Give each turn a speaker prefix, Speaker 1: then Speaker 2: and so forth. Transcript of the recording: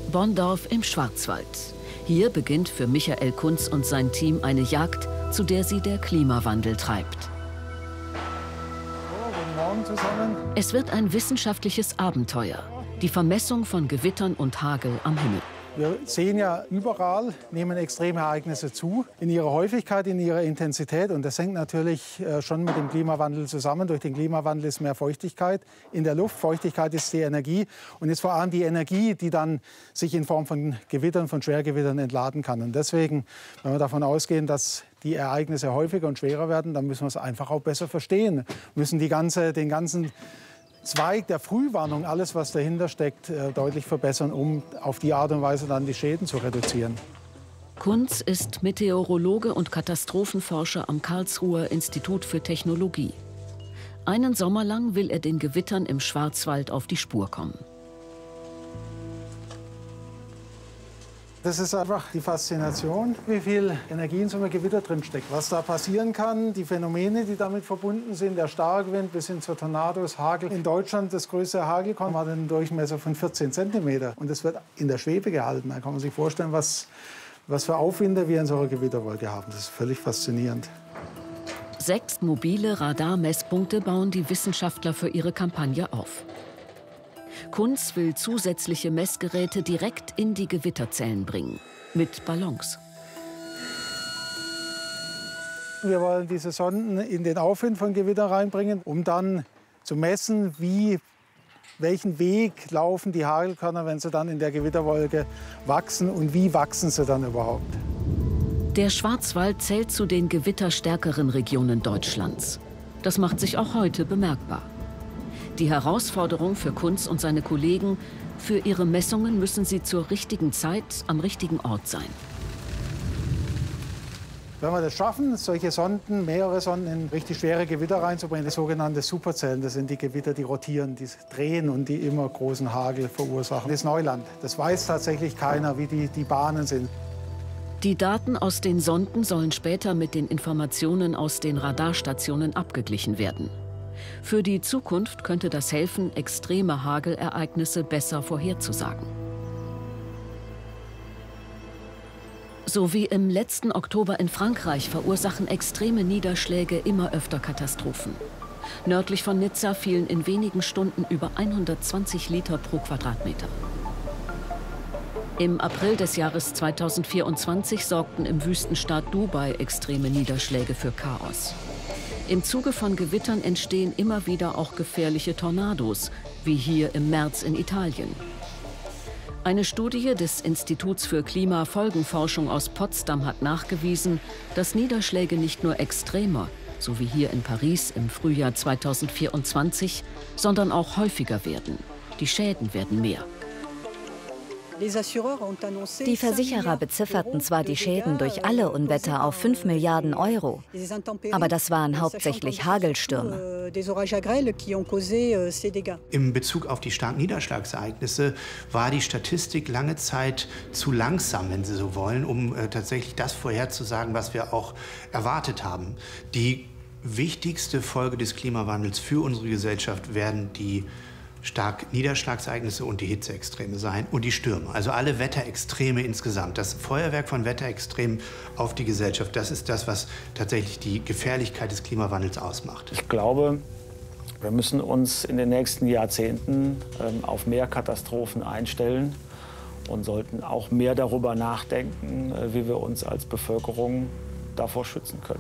Speaker 1: Bonndorf im Schwarzwald. Hier beginnt für Michael Kunz und sein Team eine Jagd, zu der sie der Klimawandel treibt.
Speaker 2: Guten Morgen zusammen.
Speaker 1: Es wird ein wissenschaftliches Abenteuer. Die Vermessung von Gewittern und Hagel am Himmel.
Speaker 2: Wir sehen ja, überall nehmen extreme Ereignisse zu, in ihrer Häufigkeit, in ihrer Intensität. Und das hängt natürlich schon mit dem Klimawandel zusammen. Durch den Klimawandel ist mehr Feuchtigkeit in der Luft. Feuchtigkeit ist die Energie. Und jetzt vor allem die Energie, die dann sich in Form von Gewittern, von Schwergewittern entladen kann. Und deswegen, wenn wir davon ausgehen, dass die Ereignisse häufiger und schwerer werden, dann müssen wir es einfach auch besser verstehen. Wir müssen den ganzen Zweig der Frühwarnung, alles, was dahinter steckt, deutlich verbessern, um auf die Art und Weise dann die Schäden zu reduzieren.
Speaker 1: Kunz ist Meteorologe und Katastrophenforscher am Karlsruher Institut für Technologie. Einen Sommer lang will er den Gewittern im Schwarzwald auf die Spur kommen.
Speaker 2: Das ist einfach die Faszination, wie viel Energie in so einem Gewitter drin steckt. Was da passieren kann, die Phänomene, die damit verbunden sind, der Starkwind bis hin zur Tornados, Hagel. In Deutschland das größte Hagelkorn hat einen Durchmesser von 14 cm. Und das wird in der Schwebe gehalten. Da kann man sich vorstellen, was für Aufwinde wir in so einer Gewitterwolke haben. Das ist völlig faszinierend.
Speaker 1: 6 mobile Radarmesspunkte bauen die Wissenschaftler für ihre Kampagne auf. Kunz will zusätzliche Messgeräte direkt in die Gewitterzellen bringen, mit Ballons.
Speaker 2: Wir wollen diese Sonden in den Aufwind von Gewitter reinbringen, um dann zu messen, welchen Weg laufen die Hagelkörner, wenn sie dann in der Gewitterwolke wachsen und wie wachsen sie dann überhaupt.
Speaker 1: Der Schwarzwald zählt zu den gewitterstärkeren Regionen Deutschlands. Das macht sich auch heute bemerkbar. Die Herausforderung für Kunz und seine Kollegen: für ihre Messungen müssen sie zur richtigen Zeit am richtigen Ort sein.
Speaker 2: Wenn wir das schaffen, solche Sonden, mehrere Sonden in richtig schwere Gewitter reinzubringen, die sogenannten Superzellen, das sind die Gewitter, die rotieren, die drehen und die immer großen Hagel verursachen. Das ist Neuland. Das weiß tatsächlich keiner, wie die Bahnen sind.
Speaker 1: Die Daten aus den Sonden sollen später mit den Informationen aus den Radarstationen abgeglichen werden. Für die Zukunft könnte das helfen, extreme Hagelereignisse besser vorherzusagen. So wie im letzten Oktober in Frankreich verursachen extreme Niederschläge immer öfter Katastrophen. Nördlich von Nizza fielen in wenigen Stunden über 120 Liter pro Quadratmeter. Im April des Jahres 2024 sorgten im Wüstenstaat Dubai extreme Niederschläge für Chaos. Im Zuge von Gewittern entstehen immer wieder auch gefährliche Tornados, wie hier im März in Italien. Eine Studie des Instituts für Klimafolgenforschung aus Potsdam hat nachgewiesen, dass Niederschläge nicht nur extremer, so wie hier in Paris im Frühjahr 2024, sondern auch häufiger werden. Die Schäden werden mehr.
Speaker 3: Die Versicherer bezifferten zwar die Schäden durch alle Unwetter auf 5 Milliarden Euro, aber das waren hauptsächlich Hagelstürme.
Speaker 4: In Bezug auf die starken Niederschlagsereignisse war die Statistik lange Zeit zu langsam, wenn Sie so wollen, um tatsächlich das vorherzusagen, was wir auch erwartet haben. Die wichtigste Folge des Klimawandels für unsere Gesellschaft werden die stark Niederschlagsereignisse und die Hitzeextreme sein und die Stürme. Also alle Wetterextreme insgesamt. Das Feuerwerk von Wetterextremen auf die Gesellschaft, das ist das, was tatsächlich die Gefährlichkeit des Klimawandels ausmacht.
Speaker 5: Ich glaube, wir müssen uns in den nächsten Jahrzehnten auf mehr Katastrophen einstellen und sollten auch mehr darüber nachdenken, wie wir uns als Bevölkerung davor schützen können.